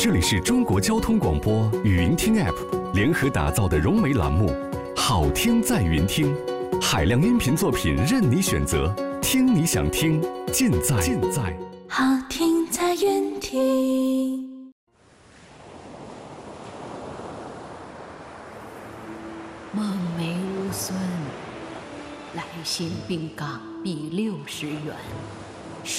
这里是中国交通广播语音听 App 联合打造的融媒栏目，好听在云听，海量音频作品任你选择，听你想听，尽在好听在云听。 梦梅无孙，来信并港币60元。